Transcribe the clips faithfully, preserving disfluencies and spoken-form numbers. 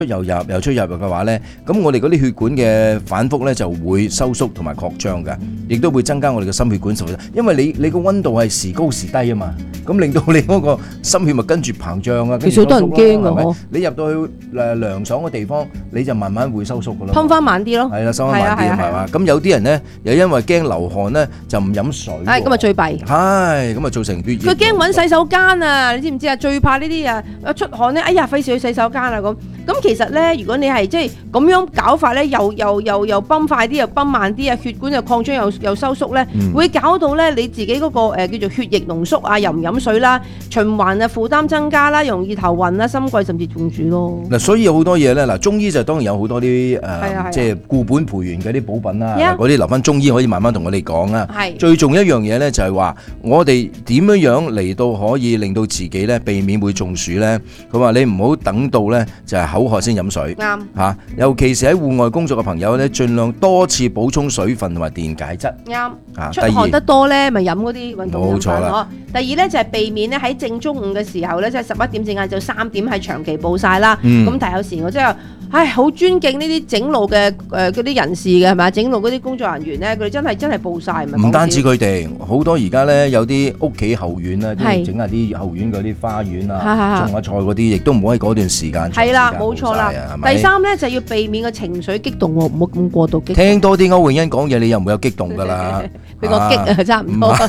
又入又出入入嘅話咧，咁我哋嗰啲血管嘅反覆咧就會收縮同埋擴張嘅，亦都會增加我哋嘅心血管受力。因為你你個溫度係時高時低啊嘛，咁令到你嗰個心血咪跟住膨脹啊。 其實好多人驚啊， 係你入到去誒涼爽嘅地方，你就慢慢會收縮噶咯。 噴翻慢啲咯。 係啦，收翻慢啲係嘛。咁有啲人咧又因為驚流汗咧就唔飲水。 係咁啊最弊。 係咁啊造成血液。 佢驚揾洗手間啊！你知唔知啊？最怕呢啲啊一出汗咧，哎呀費事去洗手間啊咁。咁其實咧，如果你係即係咁樣搞法咧，又又又又泵快啲，又泵慢啲啊，血管又擴張又又收縮咧，嗯、會搞到咧你自己嗰、那個、呃、叫做血液濃縮啊，又唔飲水啦，循環啊負擔增加啦，容易頭暈啊、心悸甚至中暑咯。 嗱，所以有好多嘢咧，嗱中醫就當然有好多啲誒，呃、即係固本培元嘅啲補品啦，嗰啲留翻中醫可以慢慢同我哋講啊。係最重要一樣嘢咧，就係話我哋點樣樣嚟到可以令到自己咧避免會中暑咧？佢話你唔好等到咧就係、是、口渴先飲水。啱嚇、啊，尤其是喺戶外工作嘅朋友咧，盡量多次補充水分同埋電解質。啱啊，出汗得多咧，咪飲嗰啲運動飲品。冇錯啦。第二咧就係、是、避免咧喺正中午嘅時候咧，即係十一點至晏晝三點係長期暴曬啦。咁、嗯、但係有時我真係，唉，好尊敬呢啲整路嘅誒嗰啲人士嘅係咪？整路嗰啲工作人員咧，佢哋真係真係暴曬，唔係講笑。唔單止佢哋，好多而家咧有啲屋企後院咧，都整下啲後院嗰啲花園啊，種下菜嗰啲，亦都唔好喺嗰段時間。係啦，冇錯啦。第三咧就要避免個情緒激動喎，唔好咁過度激動。聽多啲歐詠欣講嘢，你又唔會有激動㗎啦。俾我激啊，差唔多。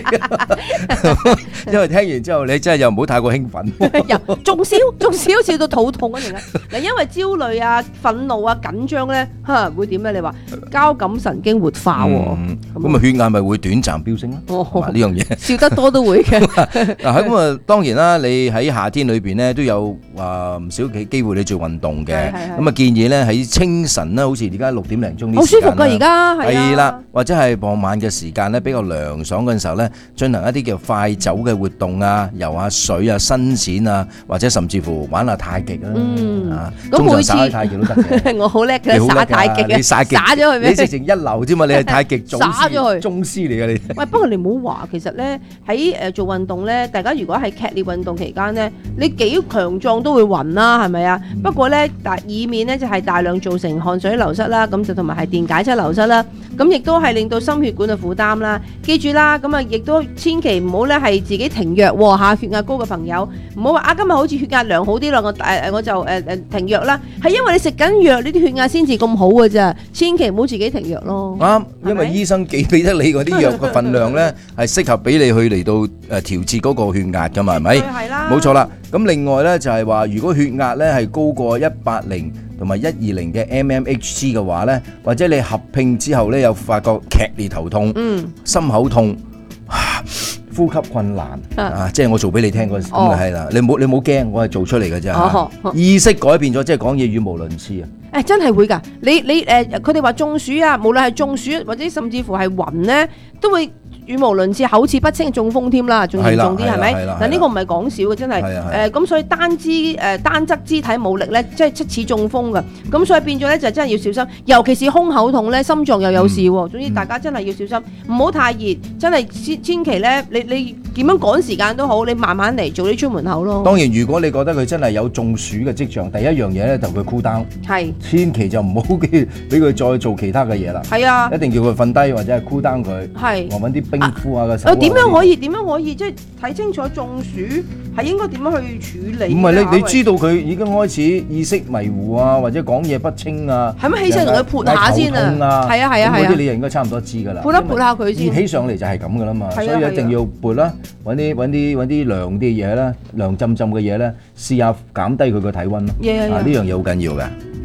因為聽完之後，你真係又唔好太過興奮。又仲笑仲笑笑到肚痛啊！嗱，因為焦慮啊、憤怒啊、緊張咧，嚇會點咧？你話交感神經活化喎，咁啊血壓咪會短暫飆升咯。呢樣嘢笑得多都會嘅。嗱咁啊，當然啦，你喺夏天裏邊咧都有話唔少嘅機會你做運動嘅。咁啊建議咧喺清晨啦，好似而家六點零鐘呢，好舒服㗎而家。係啦，或者係傍晚嘅時間咧比較涼爽嗰陣時候咧，進行一啲叫快走嘅活動啊，游下水啊、伸展啊，或者甚至乎玩下太極啊。嗯，啊，咁每次耍太極都得嘅。我好叻嘅，耍太極嘅，耍咗佢咩？你直情一流啫嘛，你係太極祖師、宗師嚟嘅你。喂，不過你唔好話，其實咧喺誒做運動咧，大家如果係劇烈運動期間咧，你幾強壯都會暈啦，係咪啊？不過咧，大以免咧就係大量造成汗水流失啦，咁就同埋係電解質流失啦，咁亦都係令到心血管嘅負擔啦。記住啦，咁啊亦都千祈唔好咧係自己停藥喎嚇，血壓高嘅朋友唔好話啊，今日好似血壓良好啲啦，我誒我就誒誒停藥啦，係因為你食緊藥，呢啲血壓先至咁好嘅啫，千祈唔好自己停藥咯。啱，因為醫生幾俾得你嗰啲藥嘅份量咧，係適合俾你去嚟到誒調節嗰個血壓㗎嘛，係咪？係啦，冇錯啦。咁另外咧就係話，如果血壓咧係高過一八零同埋一二零嘅 M M H C 嘅話咧，或者你合併之後咧有發覺劇烈頭痛、嗯、心口痛、呼吸困難啊，啊即係我做俾你聽嗰陣時咁係啦，你冇你冇驚，我係做出嚟嘅啫。哦哦、意識改變咗，即係講嘢語無倫次啊！誒真係會㗎，你你誒佢哋話中暑啊，無論係中暑或者甚至乎係暈咧，都會語無倫次、口齒不清、中風添啦，仲嚴重啲係咪？嗱呢個唔係講笑嘅，真係誒咁，所以單肢誒單側肢體冇力咧，即係即似中風㗎。咁所以變咗咧就真係要小心，尤其是胸口痛咧，心臟又有事喎。嗯、總之大家真係要小心，唔好、嗯、太熱，真係千千祈咧，你你點樣趕時間都好，你慢慢嚟，早啲出門口咯。當然，如果你覺得佢真係有中暑嘅跡象，第一樣嘢咧就佢 cool down，係千祈就唔好俾佢再做其他嘅嘢啦。係啊，一定叫佢瞓低或者係 cool down 佢。係，我揾啲冰敷下個手。點樣可以點樣可以即係睇清楚中暑係應該點樣去處理？唔係你你知道佢已經開始意識迷糊啊，或者講嘢不清啊，係咪起身同佢潑下先啊？係啊係啊係啊！嗰啲你應該差唔多知㗎啦。潑一潑下佢先。熱起上嚟就係咁㗎啦嘛，所以一定要撥啦，揾啲揾啲揾啲涼啲嘢啦，涼浸浸嘅嘢咧，試下減低佢個體温咯。啊，呢樣嘢好緊要㗎。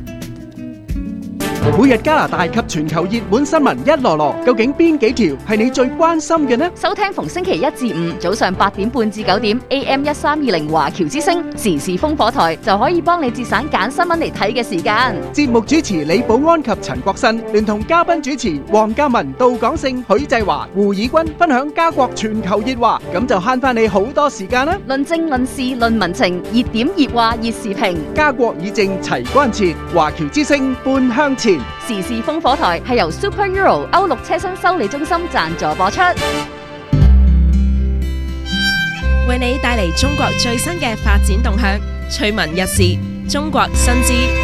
每日加拿大及全球熱門新聞一籮籮，究竟邊幾條係你最關心嘅呢？ 收聽逢星期一至五早上八點半至九點 A M 一三二零華僑之聲時事風火台，就可以幫你節省揀新聞嚟睇嘅時間。 節目主持李寶安及陳國新，聯同嘉賓主持黃嘉文、杜廣勝、許濟華、胡以軍分享家國全球熱話，咁就慳翻你好多時間啦！ 論政論事論民情，熱點熱話熱時評， 家國以正齊關切，華僑之聲半向前。 時事風火台係由 Super Euro 歐陸車身修理中心贊助播出， 為你帶嚟中國最新嘅發展動向、趣聞軼事、 中國新知。